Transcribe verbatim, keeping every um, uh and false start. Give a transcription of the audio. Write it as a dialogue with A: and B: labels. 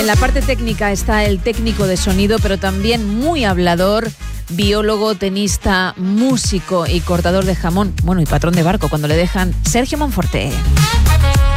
A: En la parte técnica está el técnico de sonido, pero también muy hablador, biólogo, tenista, músico y cortador de jamón. Bueno, y patrón de barco cuando le dejan, Sergio Monforte.